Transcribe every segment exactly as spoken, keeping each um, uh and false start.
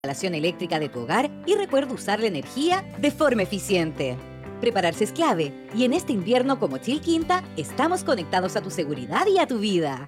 Instalación eléctrica de tu hogar y recuerda usar la energía de forma eficiente. Prepararse es clave y en este invierno como Chilquinta estamos conectados a tu seguridad y a tu vida.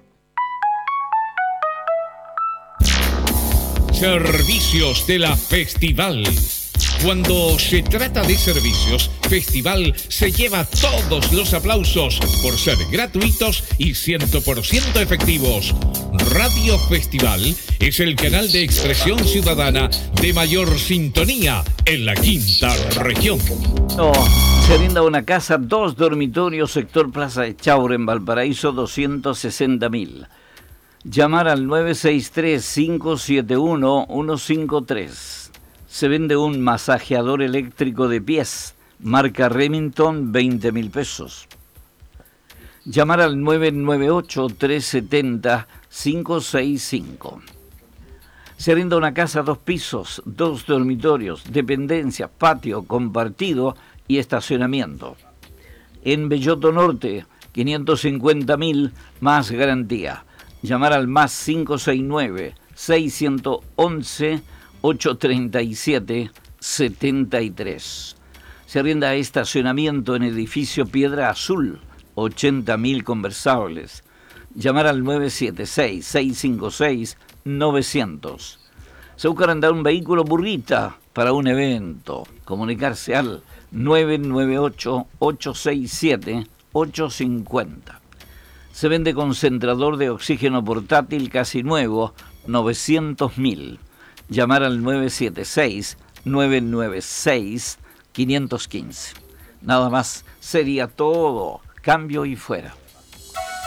Servicios de la Festival. Cuando se trata de servicios, Festival se lleva todos los aplausos por ser gratuitos y cien por ciento efectivos. Radio Festival es el canal de expresión ciudadana de mayor sintonía en la quinta región. Oh, se brinda una casa, dos dormitorios, sector Plaza de Chaure en Valparaíso, doscientos sesenta mil. Llamar al nueve seis tres, cinco siete uno, uno cinco tres. Se vende un masajeador eléctrico de pies, marca Remington, veinte mil pesos. Llamar al nueve nueve ocho, tres siete cero, cinco seis cinco. Se vende una casa, dos pisos, dos dormitorios, dependencia, patio compartido y estacionamiento. En Belloto Norte, quinientos cincuenta mil más garantía. Llamar al más cinco seis nueve, seis uno uno, ocho tres siete, siete tres. Se arrienda estacionamiento en edificio Piedra Azul, ochenta mil conversables. Llamar al nueve siete seis, seis cinco seis, novecientos. Se busca arrendar un vehículo burrita para un evento. Comunicarse al nueve nueve ocho, ocho seis siete, ocho cinco cero. Se vende concentrador de oxígeno portátil casi nuevo, novecientos mil. Llamar al nueve siete seis, nueve nueve seis, cinco uno cinco. Nada más, sería todo. Cambio y fuera.